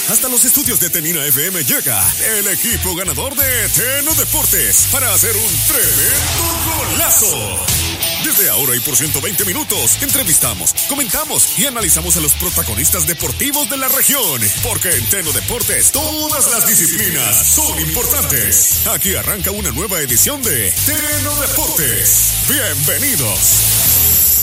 Hasta los estudios de Tenina FM llega el equipo ganador de Teno Deportes para hacer un tremendo golazo. Desde ahora y por 120 minutos, entrevistamos, comentamos y analizamos a los protagonistas deportivos de la región. Porque en Teno Deportes todas las disciplinas son importantes. Aquí arranca una nueva edición de Teno Deportes. Bienvenidos.